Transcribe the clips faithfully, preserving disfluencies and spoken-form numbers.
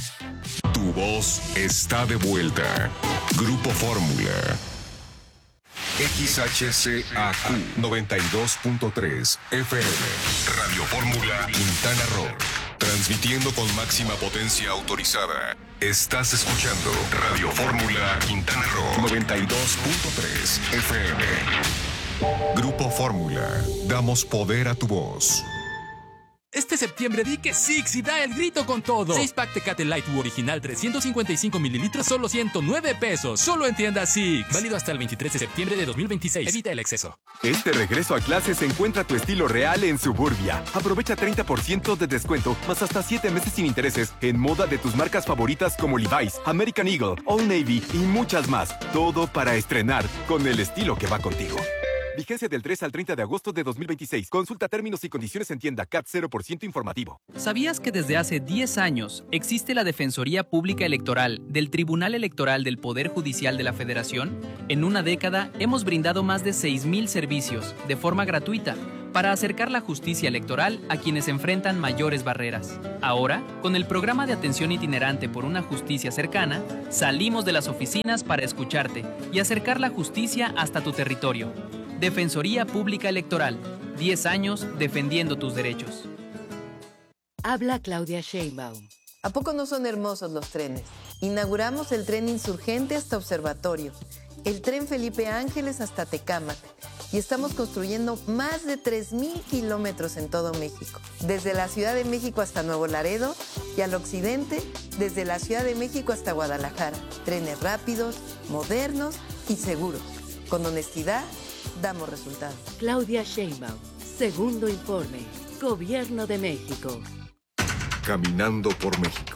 Tu voz está de vuelta. Grupo Fórmula. X H C A Q noventa y dos punto tres F M. Radio Fórmula Quintana Roo. Transmitiendo con máxima potencia autorizada. Estás escuchando Radio Fórmula Quintana Roo noventa y dos punto tres F M. Grupo Fórmula. Damos poder a tu voz. Este septiembre di que Six y da el grito con todo. seis pack Tecate Light U original trescientos cincuenta y cinco mililitros, solo ciento nueve pesos. Solo en tienda Six. Válido hasta el veintitrés de septiembre de dos mil veintiséis. Evita el exceso. Este regreso a clases encuentra tu estilo real en Suburbia. Aprovecha treinta por ciento de descuento, más hasta siete meses sin intereses en moda de tus marcas favoritas como Levi's, American Eagle, Old Navy y muchas más. Todo para estrenar con el estilo que va contigo. Vigencia del tres al treinta de agosto de dos mil veintiséis. Consulta términos y condiciones en tienda. C A T cero por ciento informativo. ¿Sabías que desde hace diez años existe la Defensoría Pública Electoral del Tribunal Electoral del Poder Judicial de la Federación? En una década hemos brindado más de seis mil servicios de forma gratuita para acercar la justicia electoral a quienes enfrentan mayores barreras. Ahora, con el programa de atención itinerante por una justicia cercana, salimos de las oficinas para escucharte y acercar la justicia hasta tu territorio. Defensoría Pública Electoral. diez años defendiendo tus derechos. Habla Claudia Sheinbaum. ¿A poco no son hermosos los trenes? Inauguramos el tren Insurgente hasta Observatorio, el tren Felipe Ángeles hasta Tecámac, y estamos construyendo más de tres mil kilómetros en todo México. Desde la Ciudad de México hasta Nuevo Laredo y al occidente, desde la Ciudad de México hasta Guadalajara. Trenes rápidos, modernos y seguros. Con honestidad, damos resultados. Claudia Sheinbaum, segundo informe, Gobierno de México. Caminando por México.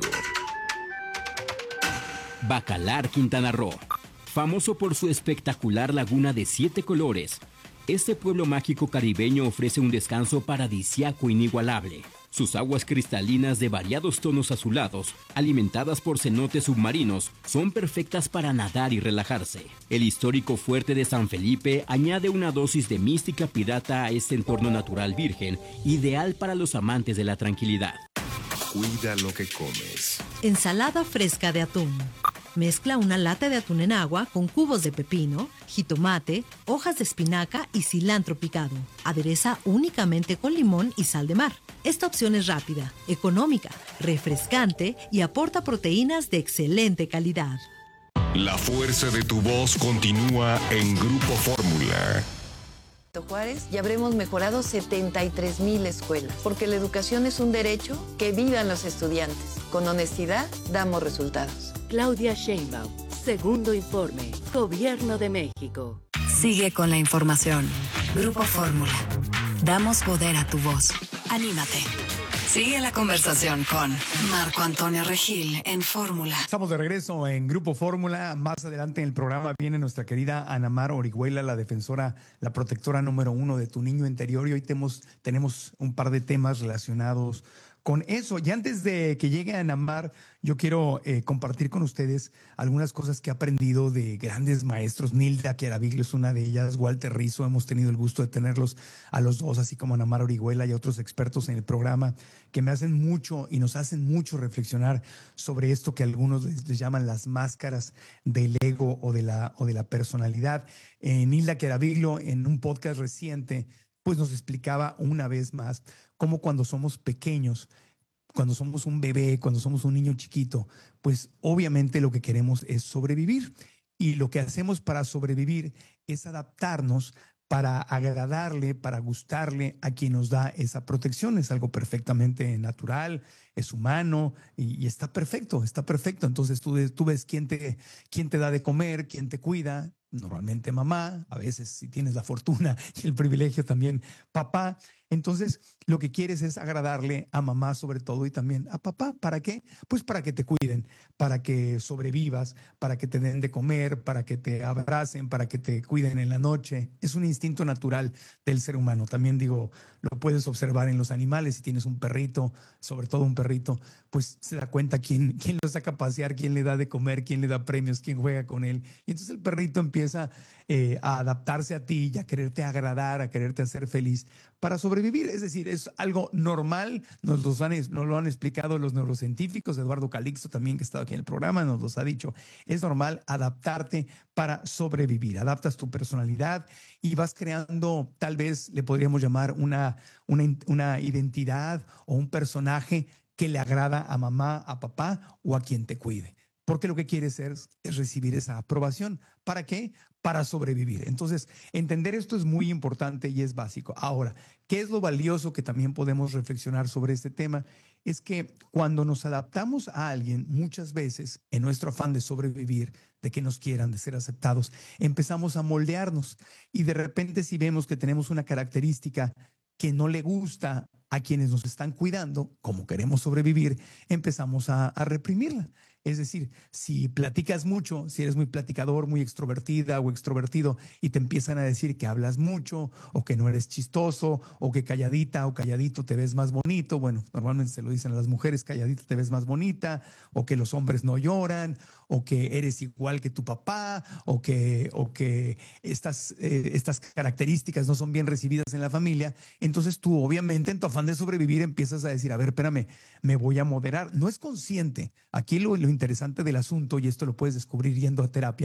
Bacalar, Quintana Roo. Famoso por su espectacular laguna de siete colores, este pueblo mágico caribeño ofrece un descanso paradisíaco inigualable. Sus aguas cristalinas de variados tonos azulados, alimentadas por cenotes submarinos, son perfectas para nadar y relajarse. El histórico fuerte de San Felipe añade una dosis de mística pirata a este entorno natural virgen, ideal para los amantes de la tranquilidad. Cuida lo que comes. Ensalada fresca de atún. Mezcla una lata de atún en agua con cubos de pepino, jitomate, hojas de espinaca y cilantro picado. Adereza únicamente con limón y sal de mar. Esta opción es rápida, económica, refrescante y aporta proteínas de excelente calidad. La fuerza de tu voz continúa en Grupo Fórmula. Juárez y habremos mejorado setenta y tres mil escuelas, porque la educación es un derecho. Que vivan los estudiantes. Con honestidad damos resultados. Claudia Sheinbaum, segundo informe, Gobierno de México. Sigue con la información. Grupo Fórmula. Damos poder a tu voz. Anímate. Sigue la conversación con Marco Antonio Regil en Fórmula. Estamos de regreso en Grupo Fórmula. Más adelante en el programa viene nuestra querida Ana Mar Orihuela, la defensora, la protectora número uno de tu niño interior. Y hoy tenemos, tenemos un par de temas relacionados con eso. Y antes de que llegue Ana Mar, yo quiero eh, compartir con ustedes algunas cosas que he aprendido de grandes maestros. Nilda Chiaraviglio es una de ellas, Walter Rizzo, hemos tenido el gusto de tenerlos a los dos, así como Ana Mar Orihuela y otros expertos en el programa que me hacen mucho y nos hacen mucho reflexionar sobre esto que algunos les, les llaman las máscaras del ego o de la, o de la personalidad. Eh, Nilda Chiaraviglio, en un podcast reciente, pues nos explicaba una vez más cómo cuando somos pequeños, cuando somos un bebé, cuando somos un niño chiquito, pues obviamente lo que queremos es sobrevivir. Y lo que hacemos para sobrevivir es adaptarnos para agradarle, para gustarle a quien nos da esa protección. Es algo perfectamente natural, es humano y, y está perfecto, está perfecto. Entonces tú, tú ves quién te, quién te da de comer, quién te cuida. Normalmente mamá, a veces si tienes la fortuna y el privilegio también papá. Entonces lo que quieres es agradarle a mamá sobre todo y también a papá. ¿Para qué? Pues para que te cuiden, para que sobrevivas, para que te den de comer, para que te abracen, para que te cuiden en la noche. Es un instinto natural del ser humano. También digo, lo puedes observar en los animales. Si tienes un perrito, sobre todo un perrito, pues se da cuenta quién, quién lo saca a pasear, quién le da de comer, quién le da premios, quién juega con él. Y entonces el perrito empieza eh, a adaptarse a ti y a quererte agradar, a quererte hacer feliz para sobrevivir. Es decir, es algo normal, nos, los han, nos lo han explicado los neurocientíficos, Eduardo Calixto también, que ha estado aquí en el programa, nos los ha dicho. Es normal adaptarte para sobrevivir. Adaptas tu personalidad y vas creando, tal vez le podríamos llamar una, una, una identidad o un personaje que le agrada a mamá, a papá o a quien te cuide. Porque lo que quieres es, es recibir esa aprobación. ¿Para qué? Para sobrevivir. Entonces, entender esto es muy importante y es básico. Ahora, ¿qué es lo valioso que también podemos reflexionar sobre este tema? Es que cuando nos adaptamos a alguien, muchas veces, en nuestro afán de sobrevivir, de que nos quieran, de ser aceptados, empezamos a moldearnos. Y de repente, si vemos que tenemos una característica que no le gusta a quienes nos están cuidando, como queremos sobrevivir, empezamos a, a reprimirla. Es decir, si platicas mucho, si eres muy platicador, muy extrovertida o extrovertido y te empiezan a decir que hablas mucho o que no eres chistoso o que calladita o calladito te ves más bonito, bueno, normalmente se lo dicen a las mujeres, calladita te ves más bonita, o que los hombres no lloran, o que eres igual que tu papá, o que, o que estas, eh, estas características no son bien recibidas en la familia, entonces tú obviamente en tu afán de sobrevivir empiezas a decir, a ver, espérame, me voy a moderar. No es consciente. Aquí lo, lo interesante del asunto, y esto lo puedes descubrir yendo a terapia,